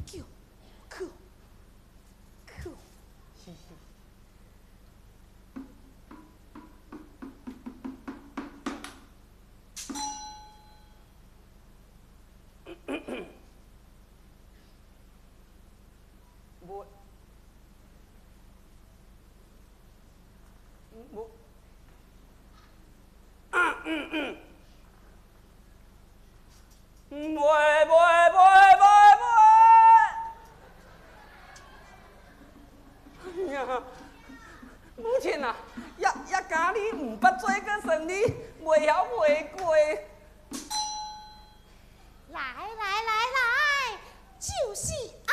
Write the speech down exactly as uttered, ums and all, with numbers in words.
叫，去，去。 是是。我，我，嗯嗯嗯。袂袂袂袂袂！哎呀，母亲啊，也也家你唔捌做个生理，袂晓袂过。 来来来来，就是